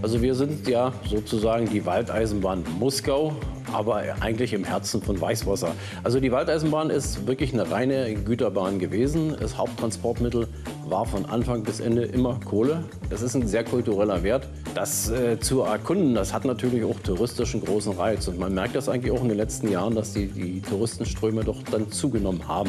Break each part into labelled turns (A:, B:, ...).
A: Also wir sind ja sozusagen die Waldeisenbahn Muskau, aber eigentlich im Herzen von Weißwasser. Also die Waldeisenbahn ist wirklich eine reine Güterbahn gewesen. Das Haupttransportmittel war von Anfang bis Ende immer Kohle. Das ist ein sehr kultureller Wert. Das zu erkunden, das hat natürlich auch touristischen großen Reiz. Und man merkt das eigentlich auch in den letzten Jahren, dass die Touristenströme doch dann zugenommen haben.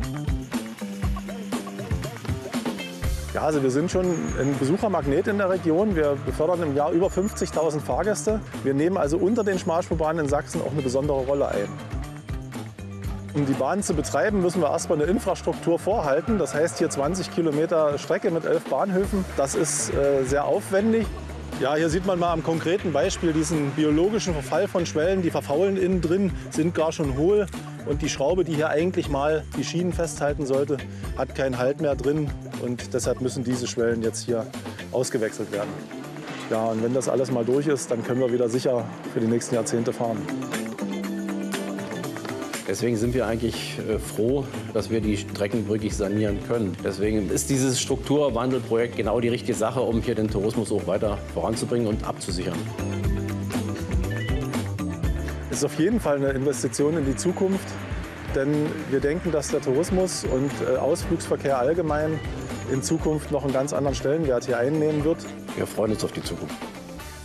B: Ja, also wir sind schon ein Besuchermagnet in der Region. Wir befördern im Jahr über 50.000 Fahrgäste. Wir nehmen also unter den Schmalspurbahnen in Sachsen auch eine besondere Rolle ein. Um die Bahn zu betreiben, müssen wir erstmal eine Infrastruktur vorhalten. Das heißt hier 20 Kilometer Strecke mit 11 Bahnhöfen. Das ist sehr aufwendig. Ja, hier sieht man mal am konkreten Beispiel diesen biologischen Verfall von Schwellen. Die verfaulen innen drin, sind gar schon hohl. Und die Schraube, die hier eigentlich mal die Schienen festhalten sollte, hat keinen Halt mehr drin. Und deshalb müssen diese Schwellen jetzt hier ausgewechselt werden. Ja, und wenn das alles mal durch ist, dann können wir wieder sicher für die nächsten Jahrzehnte fahren.
A: Deswegen sind wir eigentlich froh, dass wir die Strecken wirklich sanieren können. Deswegen ist dieses Strukturwandelprojekt genau die richtige Sache, um hier den Tourismus auch weiter voranzubringen und abzusichern.
B: Es ist auf jeden Fall eine Investition in die Zukunft, denn wir denken, dass der Tourismus und Ausflugsverkehr allgemein in Zukunft noch einen ganz anderen Stellenwert hier einnehmen wird.
A: Wir freuen uns auf die Zukunft.